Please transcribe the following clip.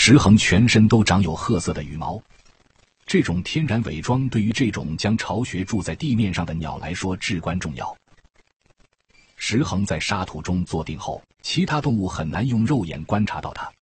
石衡全身都长有褐色的羽毛，这种天然伪装对于这种将巢穴筑在地面上的鸟来说至关重要。石衡在沙土中坐定后，其他动物很难用肉眼观察到它。